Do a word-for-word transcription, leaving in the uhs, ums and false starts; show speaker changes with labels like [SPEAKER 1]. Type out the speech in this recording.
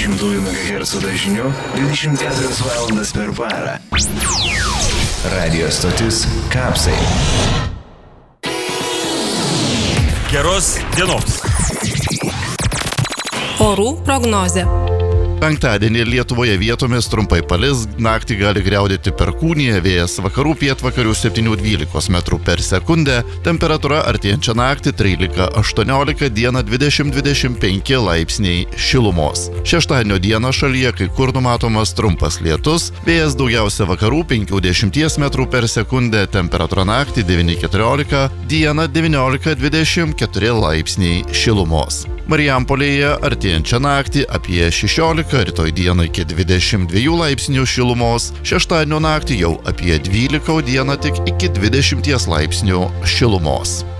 [SPEAKER 1] šimtųjų megahercų dažniu dvidešimt keturias valandas per parą. Radio stotis Kapsai.
[SPEAKER 2] Geros dienos.
[SPEAKER 3] Orų prognozė.
[SPEAKER 4] Penktadienį Lietuvoje vietomis trumpai palis, naktį gali griaudėti perkūnija, vėjas vakarų pietvakarių septyni dvylika metrų per sekundę, temperatūra artėjančią naktį trylika aštuoniolika, dieną dvidešimt dvidešimt penki laipsniai šilumos. Šeštadienio dieną šalyje kai kur numatomas trumpas lietus, vėjas daugiausia vakarų penki dešimt metrų per sekundę, temperatūra naktį devyni keturiolika, dieną devyniolika dvidešimt keturi laipsniai šilumos. Marijampolėje artėjančią naktį apie šešiolika, rytoj dieną iki dvidešimt dviejų laipsnių šilumos, šeštadienio naktį jau apie dvylika, o dieną tik iki dvidešimties laipsnių šilumos.